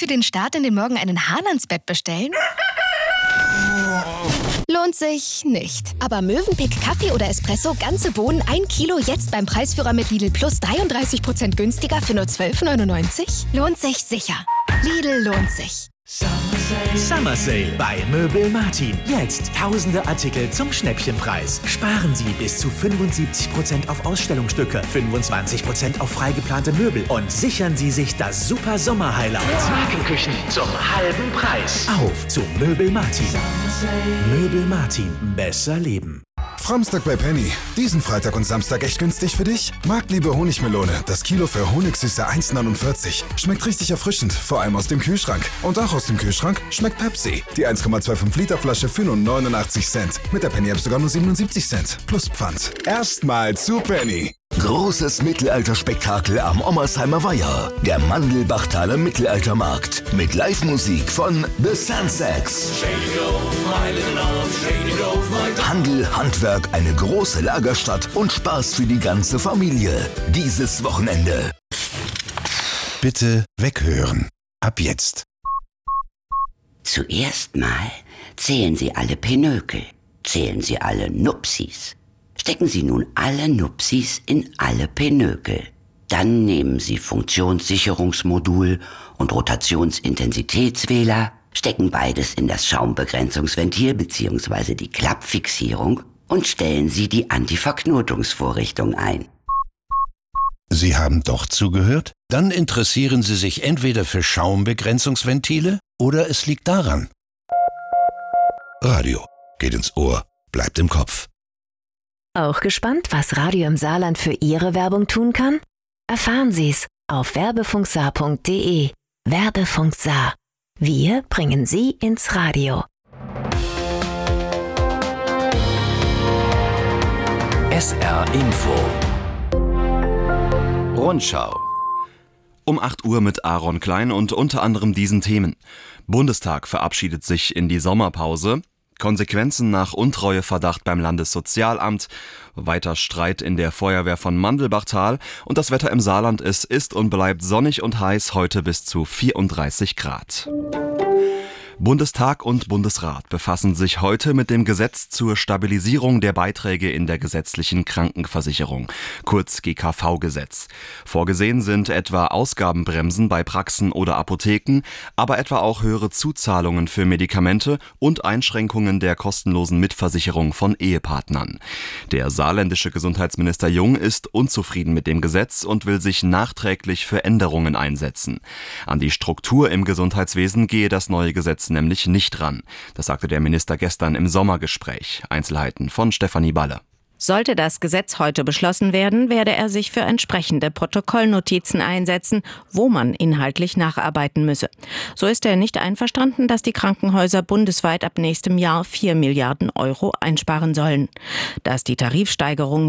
für den Start in den Morgen einen Hahn ans Bett bestellen? Lohnt sich nicht. Aber Mövenpick Kaffee oder Espresso, ganze Bohnen, 1 Kilo, jetzt beim Preisführer mit Lidl Plus 33% günstiger für nur 12,99? Lohnt sich sicher. Lidl lohnt sich. Summer Sale bei Möbel Martin. Jetzt tausende Artikel zum Schnäppchenpreis. Sparen Sie bis zu 75% auf Ausstellungsstücke, 25% auf freigeplante Möbel und sichern Sie sich das super Sommer-Highlight. Markenküchen zum halben Preis. Auf zu Möbel Martin. Möbel Martin. Besser leben. Framstag bei Penny. Diesen Freitag und Samstag echt günstig für dich? Marktliebe Honigmelone. Das Kilo für Honigsüße 1,49. Schmeckt richtig erfrischend, vor allem aus dem Kühlschrank. Und auch aus dem Kühlschrank schmeckt Pepsi. Die 1,25 Liter Flasche für nur 89 Cent. Mit der Penny-App sogar nur 77 Cent. Plus Pfand. Erstmal zu Penny. Großes Mittelalterspektakel am Ommersheimer Weiher. Der Mandelbachtaler Mittelaltermarkt. Mit Live-Musik von The Sunsets. Handel, Handwerk, eine große Lagerstadt und Spaß für die ganze Familie. Dieses Wochenende. Bitte weghören. Ab jetzt. Zuerst mal zählen Sie alle Pinökel. Zählen Sie alle Nupsis. Stecken Sie nun alle Nupsis in alle Pinökel. Dann nehmen Sie Funktionssicherungsmodul und Rotationsintensitätswähler, stecken beides in das Schaumbegrenzungsventil bzw. die Klappfixierung und stellen Sie die Antiverknotungsvorrichtung ein. Sie haben doch zugehört? Dann interessieren Sie sich entweder für Schaumbegrenzungsventile oder es liegt daran. Radio geht ins Ohr, bleibt im Kopf. Auch gespannt, was Radio im Saarland für Ihre Werbung tun kann? Erfahren Sie's auf werbefunksaar.de. Werbefunk Saar. Wir bringen Sie ins Radio. SR Info. Rundschau. Um 8 Uhr mit Aaron Klein und unter anderem diesen Themen. Bundestag verabschiedet sich in die Sommerpause. Konsequenzen nach Untreueverdacht beim Landessozialamt, weiter Streit in der Feuerwehr von Mandelbachtal und das Wetter im Saarland ist und bleibt sonnig und heiß, heute bis zu 34 Grad. Bundestag und Bundesrat befassen sich heute mit dem Gesetz zur Stabilisierung der Beiträge in der gesetzlichen Krankenversicherung, kurz GKV-Gesetz. Vorgesehen sind etwa Ausgabenbremsen bei Praxen oder Apotheken, aber etwa auch höhere Zuzahlungen für Medikamente und Einschränkungen der kostenlosen Mitversicherung von Ehepartnern. Der saarländische Gesundheitsminister Jung ist unzufrieden mit dem Gesetz und will sich nachträglich für Änderungen einsetzen. An die Struktur im Gesundheitswesen gehe das neue Gesetz nämlich nicht ran. Das sagte der Minister gestern im Sommergespräch. Einzelheiten von Stefanie Balle. Sollte das Gesetz heute beschlossen werden, werde er sich für entsprechende Protokollnotizen einsetzen, wo man inhaltlich nacharbeiten müsse. So ist er nicht einverstanden, dass die Krankenhäuser bundesweit ab nächstem Jahr 4 Milliarden Euro einsparen sollen. Dass die Tarifsteigerung